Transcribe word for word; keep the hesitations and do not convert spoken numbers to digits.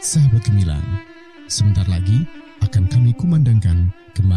Sahabat Gemilang, sebentar lagi akan kami kumandangkan Gema